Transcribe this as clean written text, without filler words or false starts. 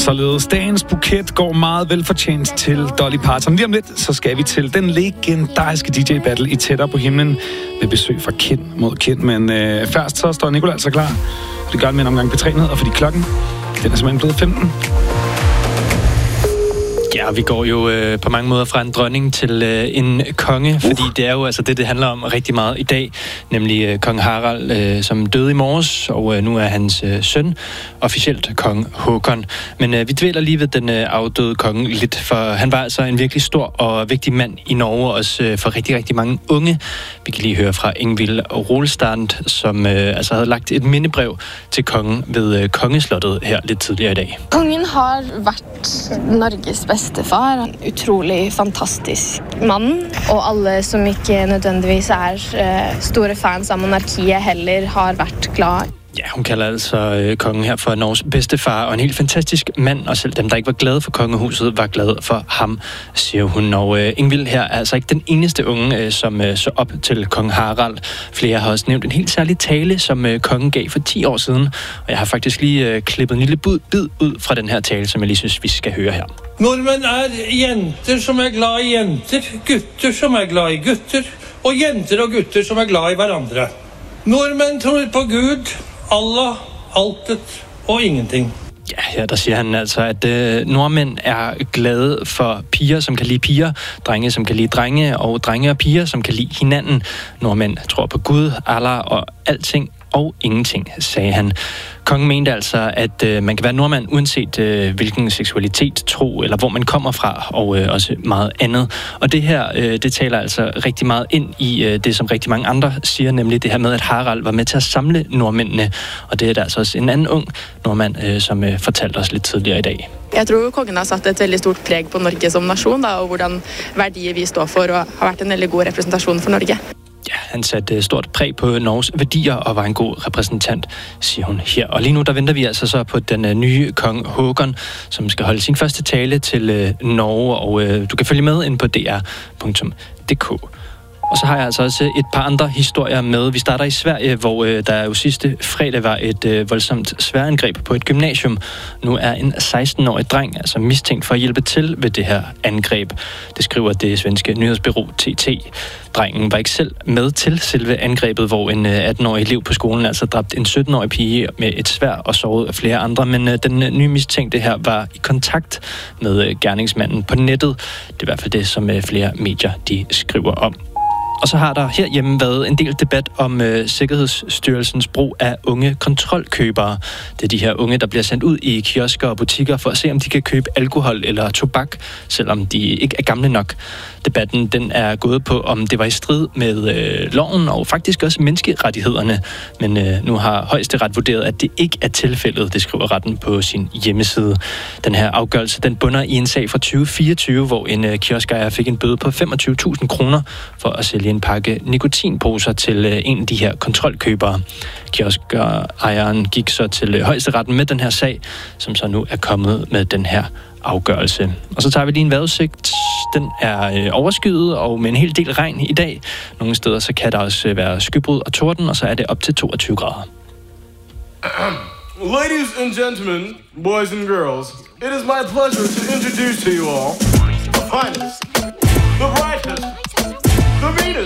Således dagens buket går meget velfortjent til Dolly Parton. Lige om lidt, så skal vi til den legendariske DJ-battle i Tættere på himlen med besøg fra kind mod kind. Men først så står Nicolai altså klar. Det gør det med en omgang P3-nyheder, fordi klokken den er simpelthen blevet 15. Ja, vi går jo på mange måder fra en dronning til en konge, fordi det er jo altså det handler om rigtig meget i dag, nemlig kong Harald, som døde i morges, og nu er hans søn officielt kong Håkon. Men vi dvæler lige ved den afdøde konge lidt, for han var altså en virkelig stor og vigtig mand i Norge, også for rigtig, rigtig mange unge. Vi kan lige høre fra Ingvild Rolstand, som altså havde lagt et mindebrev til kongen ved kongeslottet her lidt tidligere i dag. Kongen har vært Norges bestefar, en utrolig fantastisk mand, og alle som ikke nødvendigvis store fans av monarkiet heller har vært glad. Ja, hun kalder altså kongen her for Norges bedstefar, og en helt fantastisk mand, og selv dem, der ikke var glade for kongehuset, var glade for ham, siger hun. Og Ingvild her er altså ikke den eneste unge, som så op til kong Harald. Flere har også nævnt en helt særlig tale, som kongen gav for 10 år siden, og jeg har faktisk lige klippet en lille bid ud fra den her tale, som jeg lige synes, vi skal høre her. Nordmenn jenter som glad i jenter, gutter som glad i gutter, og jenter og gutter som glad i hverandre. Nordmenn tror på Gud, Allah, altet og ingenting. Ja, der siger han altså, at nordmænd er glade for piger, som kan lide piger, drenge, som kan lide drenge, og drenge og piger, som kan lide hinanden. Nordmænd tror på Gud, Allah og alting og ingenting, sagde han. Kongen mente altså, at man kan være nordmand uanset hvilken seksualitet, tro eller hvor man kommer fra, og også meget andet. Og det her, det taler altså rigtig meget ind i det, som rigtig mange andre siger, nemlig det her med, at Harald var med til at samle nordmændene. Og det er der altså også en anden ung nordmand, som fortalte os lidt tidligere i dag. Jeg tror kongen har satt et veldig stort præg på Norge som nation, da, og hvordan værdier vi står for, og har vært en veldig god repræsentation for Norge. Ja, han satte stort præg på Norges værdier og var en god repræsentant, siger hun her. Og lige nu, der venter vi altså så på den nye kong Håkon, som skal holde sin første tale til Norge, og du kan følge med ind på dr.dk. Og så har jeg altså også et par andre historier med. Vi starter i Sverige, hvor der jo sidste fredag var et voldsomt sværangreb på et gymnasium. Nu er en 16-årig dreng altså mistænkt for at hjælpe til ved det her angreb. Det skriver det svenske nyhedsbureau TT. Drengen var ikke selv med til selve angrebet, hvor en 18-årig elev på skolen altså dræbte en 17-årig pige med et sværd og sårede flere andre. Men den nye mistænkte her var i kontakt med gerningsmanden på nettet. Det er i hvert fald det, som flere medier de skriver om. Og så har der herhjemme været en del debat om Sikkerhedsstyrelsens brug af unge kontrolkøbere. Det er de her unge, der bliver sendt ud i kiosker og butikker for at se, om de kan købe alkohol eller tobak, selvom de ikke er gamle nok. Debatten den er gået på, om det var i strid med loven og faktisk også menneskerettighederne. Men nu har Højesteret vurderet, at det ikke er tilfældet, det skriver retten på sin hjemmeside. Den her afgørelse den bunder i en sag fra 2024, hvor en kioskejer fik en bøde på 25.000 kroner for at sælge en pakke nikotinposer til en af de her kontrolkøbere. Kioskejeren gik så til Højesteretten med den her sag, som så nu er kommet med den her afgørelse. Og så tager vi lige en vejrudsigt. Den er overskyet og med en hel del regn i dag. Nogle steder så kan der også være skybrud og torden, og så er det op til 22 grader. Ladies and gentlemen, boys and girls, it is my pleasure to introduce to you all the finest